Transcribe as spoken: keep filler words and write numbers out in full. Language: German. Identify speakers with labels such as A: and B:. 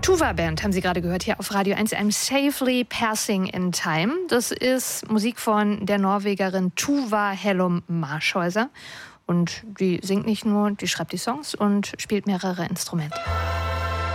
A: Tuva Band haben Sie gerade gehört hier auf Radio eins. I'm Safely Passing in Time. Das ist Musik von der Norwegerin Tuva Hellum Marshäuser. Und die singt nicht nur, die schreibt die Songs und spielt mehrere Instrumente.